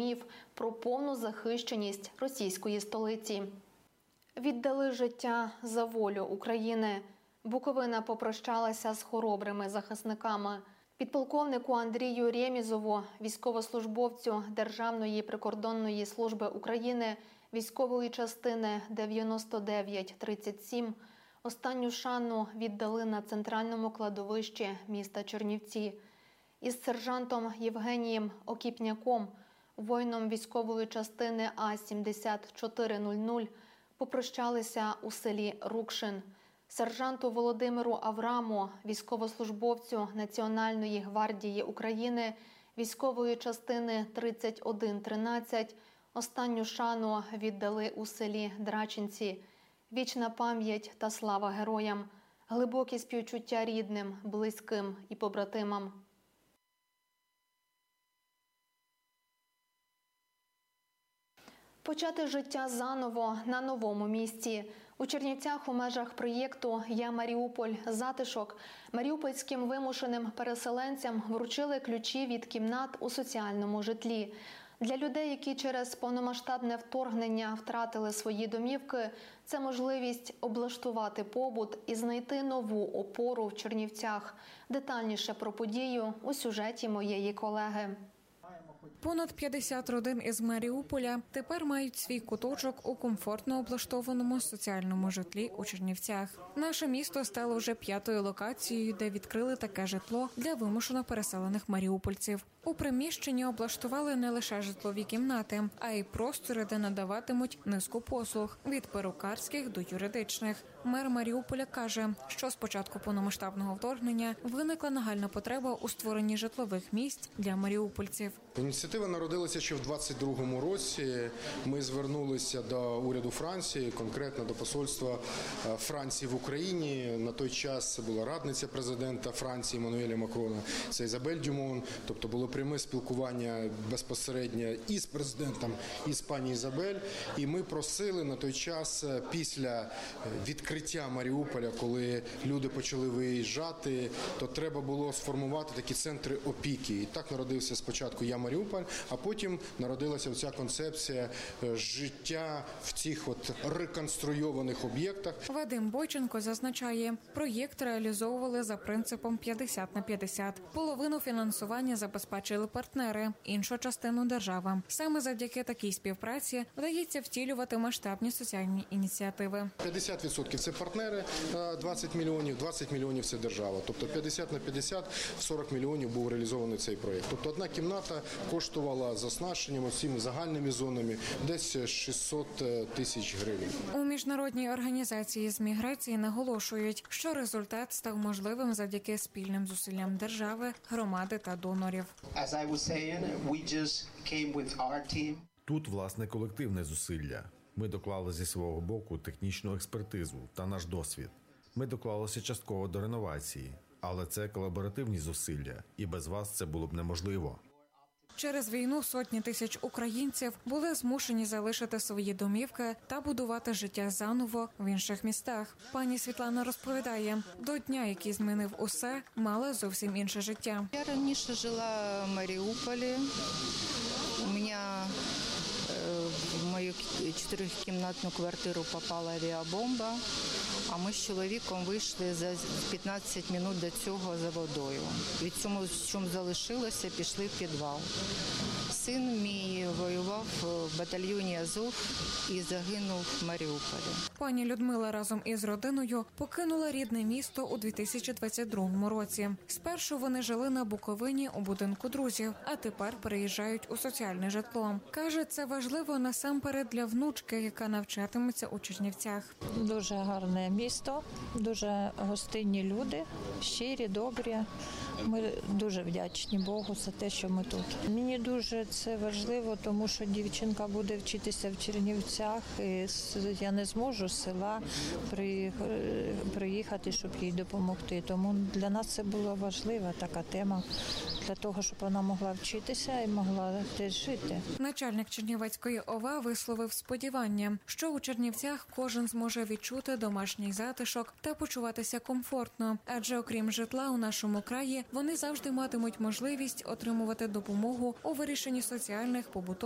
міф про повну захищеність російської столиці. Віддали життя за волю України. Буковина попрощалася з хоробрими захисниками. Підполковнику Андрію Ремізову, військовослужбовцю Державної прикордонної служби України, військової частини 9937, останню шану віддали на центральному кладовищі міста Чернівці. Із сержантом Євгенієм Окіпняком, воїном військової частини А-7400, попрощалися у селі Рукшин. Сержанту Володимиру Авраму, військовослужбовцю Національної гвардії України, військової частини 3113, останню шану віддали у селі Драчинці. Вічна пам'ять та слава героям, глибокі співчуття рідним, близьким і побратимам. Почати життя заново на новому місці. У Чернівцях у межах проєкту «Я Маріуполь. Затишок» маріупольським вимушеним переселенцям вручили ключі від кімнат у соціальному житлі. Для людей, які через повномасштабне вторгнення втратили свої домівки, це можливість облаштувати побут і знайти нову опору в Чернівцях. Детальніше про подію у сюжеті моєї колеги. Понад 50 родин із Маріуполя тепер мають свій куточок у комфортно облаштованому соціальному житлі у Чернівцях. Наше місто стало вже 5-ю локацією, де відкрили таке житло для вимушено переселених маріупольців. У приміщенні облаштували не лише житлові кімнати, а й простори, де надаватимуть низку послуг – від перукарських до юридичних. Мер Маріуполя каже, що з початку повномасштабного вторгнення виникла нагальна потреба у створенні житлових місць для маріупольців. Ініціатива народилася ще в 22-му році. Ми звернулися до уряду Франції, конкретно до посольства Франції в Україні. На той час це була радниця президента Франції Еммануеля Макрона, це Ізабель Дюмон. Тобто було пряме спілкування безпосередньо із президентом, і з пані Ізабель. І ми просили на той час, після відкриття Маріуполя, коли люди почали виїжджати, то треба було сформувати такі центри опіки. І так народився спочатку «Я Маріуполь», а потім народилася ця концепція життя в цих реконструйованих об'єктах. Вадим Бойченко зазначає, проєкт реалізовували за принципом 50/50. Половину фінансування забезпечили партнери, іншу частину – держава. Саме завдяки такій співпраці вдається втілювати масштабні соціальні ініціативи. 50% – це партнери, 20 мільйонів – це держава. Тобто 50/50, 40 мільйонів був реалізований цей проєкт. Тобто одна кімната коштувала з оснащенням, цими загальними зонами, десь 600 тисяч гривень. У міжнародній організації з міграції наголошують, що результат став можливим завдяки спільним зусиллям держави, громади та донорів. Тут, власне, колективне зусилля. Ми доклали зі свого боку технічну експертизу та наш досвід. Ми доклалися частково до реновації, але це колаборативні зусилля, і без вас це було б неможливо. Через війну сотні тисяч українців були змушені залишити свої домівки та будувати життя заново в інших містах. Пані Світлана розповідає, до дня, який змінив усе, мала зовсім інше життя. Я раніше жила в Маріуполі. У мене в мою 4-кімнатну квартиру попала авіабомба, а ми з чоловіком вийшли за 15 хвилин до цього за водою. Від цього, що залишилося, пішли в підвал. Син мій воював в батальйоні «Азов» і загинув в Маріуполі. Пані Людмила разом із родиною покинула рідне місто у 2022 році. Спершу вони жили на Буковині у будинку друзів, а тепер переїжджають у соціальне житло. Каже, це важливо насамперед для внучки, яка навчатиметься у Чернівцях. Дуже гарне місто, дуже гостинні люди, щирі, добрі. Ми дуже вдячні Богу за те, що ми тут. Мені дуже це важливо, тому що дівчинка буде вчитися в Чернівцях. І я не зможу з села приїхати, щоб їй допомогти. Тому для нас це була важлива така тема, для того, щоб вона могла вчитися і могла теж жити. Начальник Чернівецької ОВА висловив сподівання, що у Чернівцях кожен зможе відчути домашній затишок та почуватися комфортно. Адже окрім житла у нашому краї, вони завжди матимуть можливість отримувати допомогу у вирішенні соціальних, побутових